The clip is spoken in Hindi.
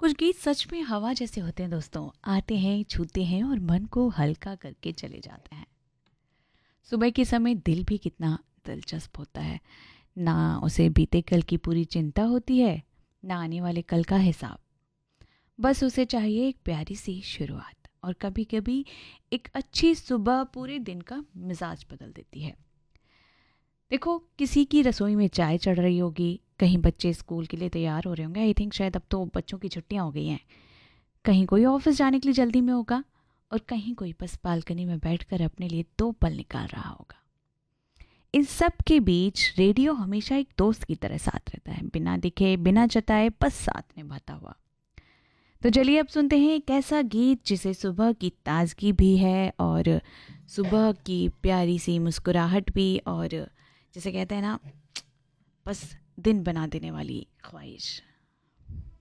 कुछ गीत सच में हवा जैसे होते हैं दोस्तों। आते हैं, छूते हैं और मन को हल्का करके चले जाते हैं। सुबह के समय दिल भी कितना दिलचस्प होता है। ना उसे बीते कल की पूरी चिंता होती है, ना आने वाले कल का हिसाब। बस उसे चाहिए एक प्यारी सी शुरुआत, और कभी कभी एक अच्छी सुबह पूरे दिन का मिजाज बदल देती है। देखो, किसी की रसोई में चाय चढ़ रही होगी, कहीं बच्चे स्कूल के लिए तैयार हो रहे होंगे। आई थिंक शायद अब तो बच्चों की छुट्टियां हो गई हैं। कहीं कोई ऑफिस जाने के लिए जल्दी में होगा, और कहीं कोई बस बालकनी में बैठकर अपने लिए 2 पल निकाल रहा होगा। इन सब के बीच रेडियो हमेशा एक दोस्त की तरह साथ रहता है, बिना दिखे बिना जताए, बस साथ निभाता हुआ। तो चलिए अब सुनते हैं एक ऐसा गीत जिसे सुबह की ताजगी भी है, और सुबह की प्यारी सी मुस्कुराहट भी, और जिसे कहते हैं ना, बस दिन बना देने वाली ख्वाहिश।